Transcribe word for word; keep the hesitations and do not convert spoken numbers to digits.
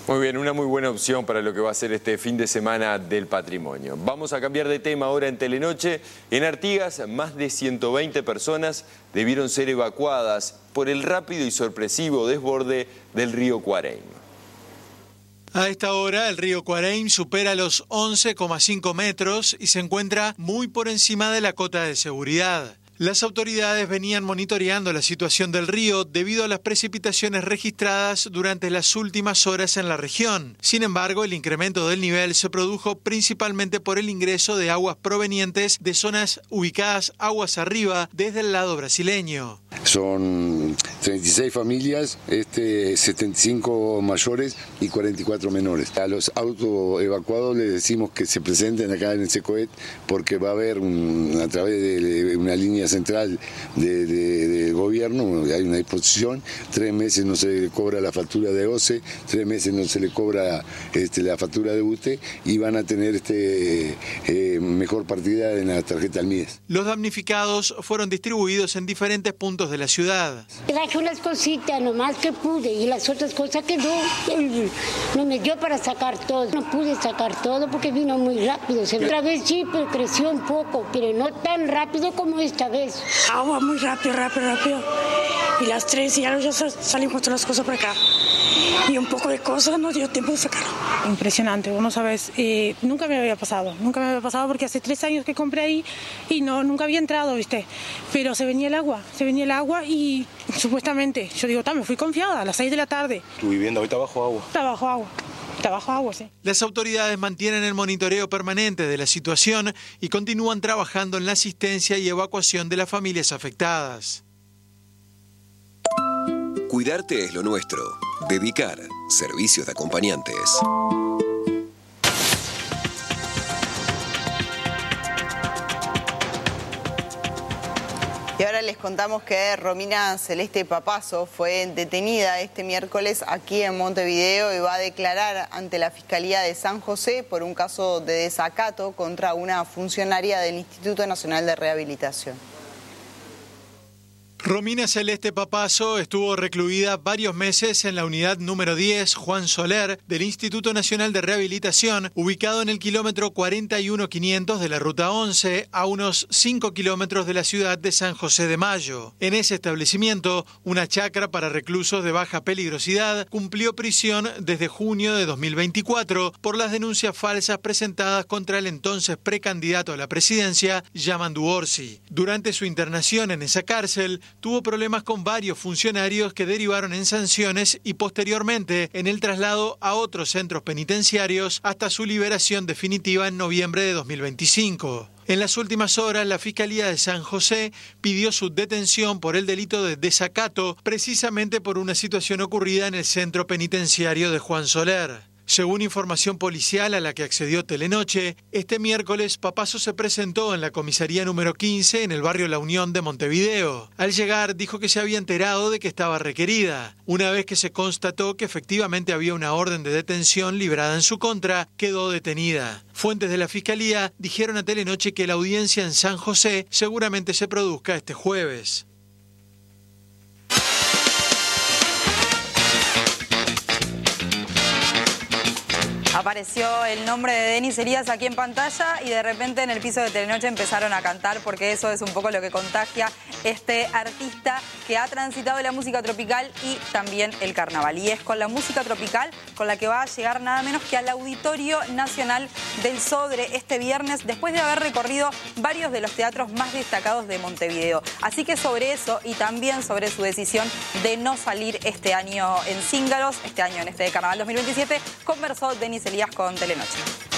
Muy bien, una muy buena opción para lo que va a ser este fin de semana del patrimonio. Vamos a cambiar de tema ahora en Telenoche. En Artigas, más de ciento veinte personas debieron ser evacuadas por el rápido y sorpresivo desborde del río Cuareim. A esta hora, el río Cuareim supera los once coma cinco metros y se encuentra muy por encima de la cota de seguridad. Las autoridades venían monitoreando la situación del río debido a las precipitaciones registradas durante las últimas horas en la región. Sin embargo, el incremento del nivel se produjo principalmente por el ingreso de aguas provenientes de zonas ubicadas aguas arriba desde el lado brasileño. Son treinta y seis familias, este, setenta y cinco mayores y cuarenta y cuatro menores. A los autoevacuados les decimos que se presenten acá en el SECOET porque va a haber un, a través de una línea central de, de, de gobierno, hay una disposición, tres meses no se le cobra la factura de O C E, tres meses no se le cobra este, la factura de U T E y van a tener este, eh, mejor partida en la tarjeta al M I E S. Los damnificados fueron distribuidos en diferentes puntos de la ciudad. Traje unas cositas nomás que pude y las otras cosas que no, no me dio para sacar todo. No pude sacar todo porque vino muy rápido. Otra vez sí, pero creció un poco, pero no tan rápido como esta vez. Agua muy rápido, rápido, rápido. Y las tres y ya, ya salimos todas las cosas por acá. Y un poco de cosas no dio tiempo de sacarlo. Impresionante, vos no sabés, eh, nunca me había pasado, nunca me había pasado porque hace tres años que compré ahí y no, nunca había entrado, ¿viste? Pero se venía el agua, se venía el agua y supuestamente, yo digo, me fui confiada a las seis de la tarde. ¿Tu vivienda hoy está bajo agua? Está bajo agua. Está bajo agua, sí. Las autoridades mantienen el monitoreo permanente de la situación y continúan trabajando en la asistencia y evacuación de las familias afectadas. Cuidarte es lo nuestro. Dedicar servicios de acompañantes. Y ahora les contamos que Romina Celeste Papazo fue detenida este miércoles aquí en Montevideo y va a declarar ante la Fiscalía de San José por un caso de desacato contra una funcionaria del Instituto Nacional de Rehabilitación. Romina Celeste Papazo estuvo recluida varios meses en la unidad número diez Juan Soler del Instituto Nacional de Rehabilitación, ubicado en el kilómetro cuarenta y uno quinientos de la Ruta once, a unos cinco kilómetros de la ciudad de San José de Mayo. En ese establecimiento, una chacra para reclusos de baja peligrosidad cumplió prisión desde junio de dos mil veinticuatro por las denuncias falsas presentadas contra el entonces precandidato a la presidencia, Yamandu Orsi. Durante su internación en esa cárcel, tuvo problemas con varios funcionarios que derivaron en sanciones y posteriormente en el traslado a otros centros penitenciarios hasta su liberación definitiva en noviembre de dos mil veinticinco. En las últimas horas, la Fiscalía de San José pidió su detención por el delito de desacato, precisamente por una situación ocurrida en el centro penitenciario de Juan Soler. Según información policial a la que accedió Telenoche, este miércoles Papazo se presentó en la comisaría número quince en el barrio La Unión de Montevideo. Al llegar dijo que se había enterado de que estaba requerida. Una vez que se constató que efectivamente había una orden de detención librada en su contra, quedó detenida. Fuentes de la Fiscalía dijeron a Telenoche que la audiencia en San José seguramente se produzca este jueves. Apareció el nombre de Denis Elías aquí en pantalla y de repente en el piso de Telenoche empezaron a cantar porque eso es un poco lo que contagia este artista que ha transitado la música tropical y también el carnaval. Y es con la música tropical con la que va a llegar nada menos que al Auditorio Nacional del Sodre este viernes después de haber recorrido varios de los teatros más destacados de Montevideo. Así que sobre eso y también sobre su decisión de no salir este año en Cíngaros, este año en este Carnaval dos mil veintisiete, conversó Denis Elías con Telenoche.